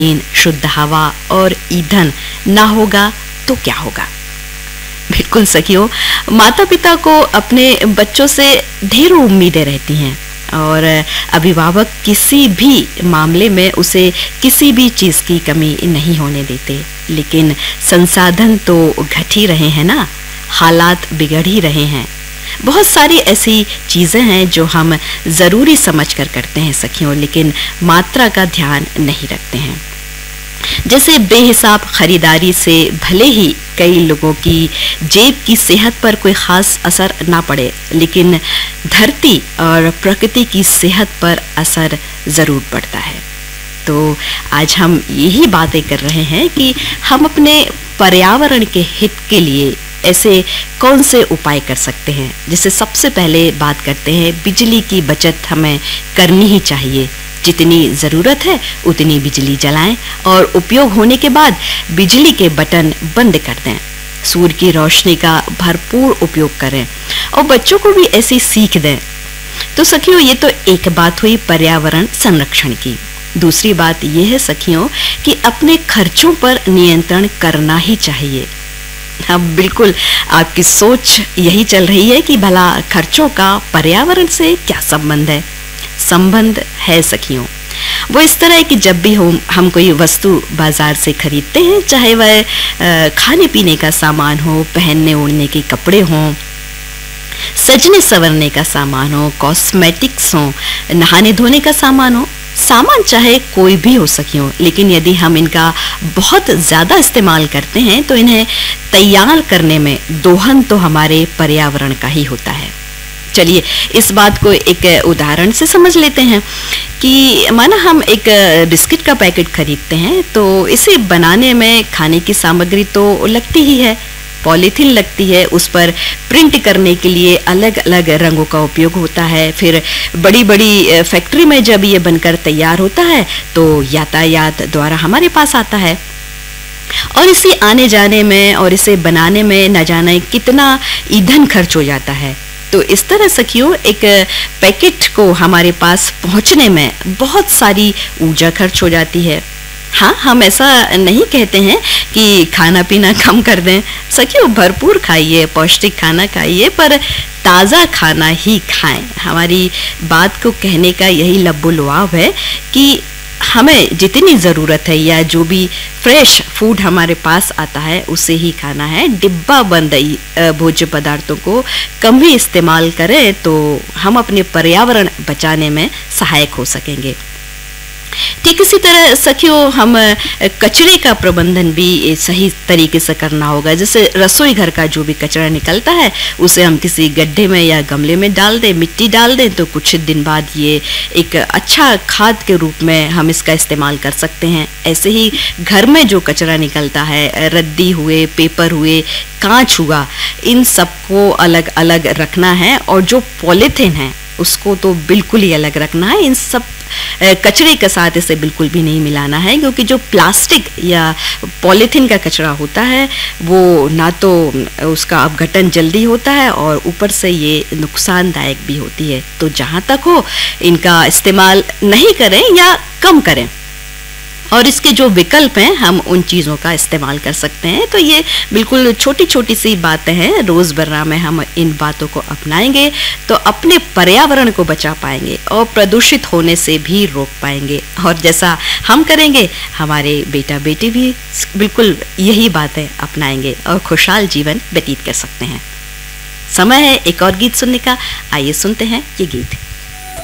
शुद्ध हवा और ईंधन ना होगा तो क्या होगा। बिल्कुल सखियों, माता पिता को अपने बच्चों से ढेरों उम्मीदें रहती हैं और अभिभावक किसी भी मामले में उसे किसी भी चीज़ की कमी नहीं होने देते। लेकिन संसाधन तो घट ही रहे हैं ना, हालात बिगड़ ही रहे हैं। बहुत सारी ऐसी चीज़ें हैं जो हम ज़रूरी समझकर करते हैं सखियों, लेकिन मात्रा का ध्यान नहीं रखते हैं। जैसे बेहिसाब खरीदारी से भले ही कई लोगों की जेब की सेहत पर कोई ख़ास असर ना पड़े, लेकिन धरती और प्रकृति की सेहत पर असर ज़रूर पड़ता है। तो आज हम यही बातें कर रहे हैं कि हम अपने पर्यावरण के हित के लिए ऐसे कौन से उपाय कर सकते हैं। जैसे सबसे पहले बात करते हैं, बिजली की बचत हमें करनी ही चाहिए। जितनी ज़रूरत है उतनी बिजली जलाएं और उपयोग होने के बाद बिजली के बटन बंद कर दें। सूर्य की रोशनी का भरपूर उपयोग करें और बच्चों को भी ऐसी सीख दें। तो सखियों, ये तो एक बात हुई पर्यावरण संरक्षण की। दूसरी बात यह है सखियों कि अपने खर्चों पर नियंत्रण करना ही चाहिए। अब बिल्कुल आपकी सोच यही चल रही है कि भला खर्चों का पर्यावरण से क्या संबंध है। संबंध है सखियों। वो इस तरह है कि जब भी हम कोई वस्तु बाजार से खरीदते हैं, चाहे वह खाने पीने का सामान हो, पहनने ओढ़ने के कपड़े हों, सजने संवरने का सामान हो, कॉस्मेटिक्स हो, नहाने धोने का सामान हो, सामान चाहे कोई भी हो सखियों, लेकिन यदि हम इनका बहुत ज़्यादा इस्तेमाल करते हैं तो इन्हें तैयार करने में दोहन तो हमारे पर्यावरण का ही होता है। चलिए इस बात को एक उदाहरण से समझ लेते हैं कि माना हम एक बिस्किट का पैकेट खरीदते हैं, तो इसे बनाने में खाने की सामग्री तो लगती ही है, पॉलीथीन लगती है, उस पर प्रिंट करने के लिए अलग अलग रंगों का उपयोग होता है। फिर बड़ी बड़ी फैक्ट्री में जब ये बनकर तैयार होता है तो यातायात द्वारा हमारे पास आता है और इसे आने जाने में और इसे बनाने में न जाने कितना ईंधन खर्च हो जाता है। तो इस तरह सखियों, एक पैकेट को हमारे पास पहुंचने में बहुत सारी ऊर्जा खर्च हो जाती है। हाँ, हम ऐसा नहीं कहते हैं कि खाना पीना कम कर दें सखियों, भरपूर खाइए, पौष्टिक खाना खाइए, पर ताज़ा खाना ही खाएं। हमारी बात को कहने का यही लब्बो-लुआब है कि हमें जितनी ज़रूरत है या जो भी फ्रेश फूड हमारे पास आता है उसे ही खाना है। डिब्बा बंद भोज्य पदार्थों को कम ही इस्तेमाल करें तो हम अपने पर्यावरण बचाने में सहायक हो सकेंगे। ठीक इसी तरह सखियों, हम कचरे का प्रबंधन भी सही तरीके से करना होगा। जैसे रसोई घर का जो भी कचरा निकलता है उसे हम किसी गड्ढे में या गमले में डाल दें, मिट्टी डाल दें, तो कुछ दिन बाद ये एक अच्छा खाद के रूप में हम इसका इस्तेमाल कर सकते हैं। ऐसे ही घर में जो कचरा निकलता है, रद्दी हुए, पेपर हुए, कांच हुआ, इन सबको अलग अलग रखना है और जो पॉलीथीन है उसको तो बिल्कुल ही अलग रखना है। इन सब कचरे के साथ इसे बिल्कुल भी नहीं मिलाना है, क्योंकि जो प्लास्टिक या पॉलीथीन का कचरा होता है वो ना तो उसका अपघटन जल्दी होता है और ऊपर से ये नुकसानदायक भी होती है। तो जहाँ तक हो इनका इस्तेमाल नहीं करें या कम करें, और इसके जो विकल्प हैं हम उन चीज़ों का इस्तेमाल कर सकते हैं। तो ये बिल्कुल छोटी छोटी सी बातें हैं, रोज़मर्रा में हम इन बातों को अपनाएंगे तो अपने पर्यावरण को बचा पाएंगे और प्रदूषित होने से भी रोक पाएंगे। और जैसा हम करेंगे हमारे बेटा बेटी भी बिल्कुल यही बातें अपनाएंगे और खुशहाल जीवन व्यतीत कर सकते हैं। समय है एक और गीत सुनने का, आइए सुनते हैं ये गीत।